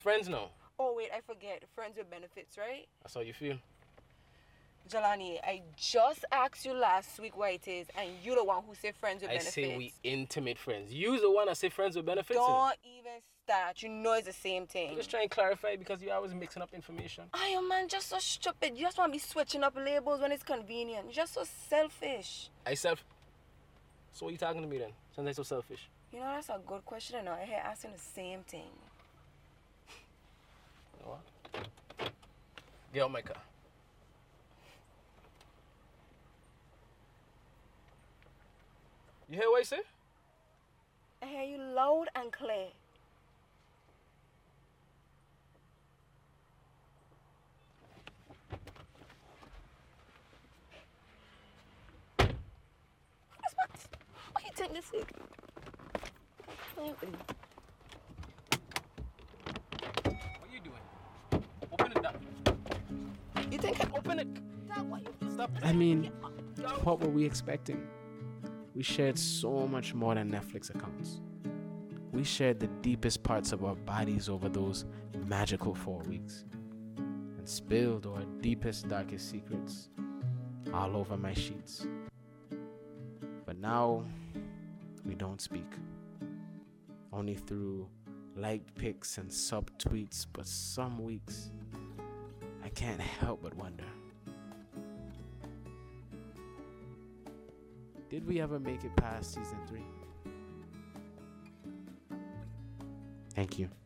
Friends now. Oh, wait, I forget. Friends with benefits, right? That's how you feel. Jelani, I just asked you last week what it is, and you the one who said friends with I benefits. say we intimate friends. You the one that say friends with benefits. Don't even start. You know it's the same thing. I'm just trying to clarify because you always mixing up information. Oh, man, just so stupid. You just want to be switching up labels when it's convenient. You're just so selfish. So what are you talking to me then? Since I'm so selfish. You know, that's a good question. I know. I hear asking the same thing. You know what? Get out my car. You hear what I say? I hear you loud and clear. What you think this is? What are you doing? Open it up. You think I Open it. what you do? Stop. I mean, what were we expecting? We shared so much more than Netflix accounts. We shared the deepest parts of our bodies over those magical 4 weeks and spilled our deepest, darkest secrets all over my sheets. But now, we don't speak. Only through liked pics and sub-tweets, but some weeks, I can't help but wonder. Did we ever make it past season 3? Thank you.